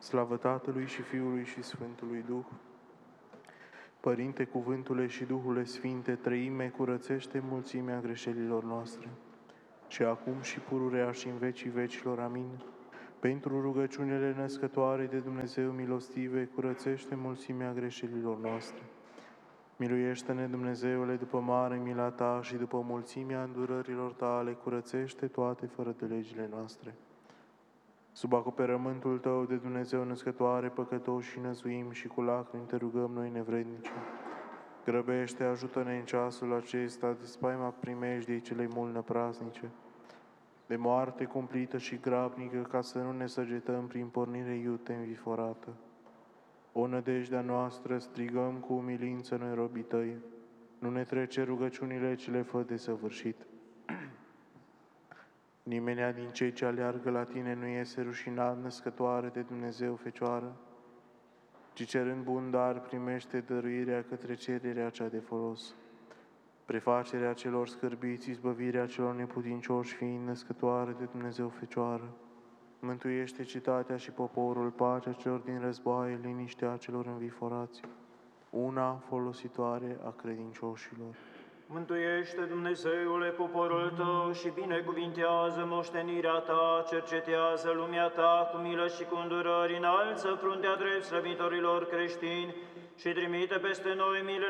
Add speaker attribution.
Speaker 1: Slavă Tatălui și Fiului și Sfântului Duh. Părinte, Cuvântule și Duhule Sfinte, Trăime, curățește mulțimea greșelilor noastre. Și acum și pururea și în vecii vecilor. Amin. Pentru rugăciunile născătoare de Dumnezeu milostive, curățește mulțimea greșelilor noastre. Miluiește-ne, Dumnezeule, după mare mila Ta și după mulțimea îndurărilor Tale, curățește toate fără de legile noastre. Sub acoperământul Tău de Dumnezeu născătoare, păcătoși și năzuim și cu lacrimi Te rugăm noi nevrednici. Grăbește, ajută-ne în ceasul acesta de spaima primejdii celei mult năpraznice, de moarte cumplită și grabnică, ca să nu ne săgetăm prin pornire iute înviforată. O nădejdea noastră strigăm cu umilință noi robii Tăi, nu ne trece rugăciunile ce le fă de săvârșit. Nimenea din cei ce aleargă la Tine nu iese rușinat, născătoare de Dumnezeu Fecioară, ci cerând bun dar primește dăruirea către cererea cea de folos. Prefacerea celor scârbiți, izbăvirea celor neputincioși, fiind născătoare de Dumnezeu Fecioară, mântuiește cetatea și poporul, pacea celor din războaie, liniștea celor înviforați, una folositoare a credincioșilor.
Speaker 2: Mântuiește, Dumnezeule, poporul Tău și binecuvintează moștenirea Ta, cercetează lumea Ta cu milă și cu îndurări, înalță fruntea drept slăbitorilor creștini și trimite peste noi milele